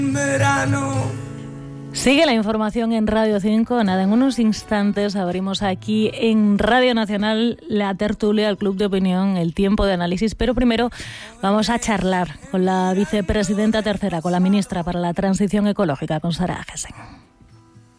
Verano. Sigue la información en Radio 5. Nada, en unos instantes abrimos aquí en Radio Nacional la tertulia, el Club de Opinión, el tiempo de análisis. Pero primero vamos a charlar con la vicepresidenta tercera, con la ministra para la Transición Ecológica, con Sara Agesen.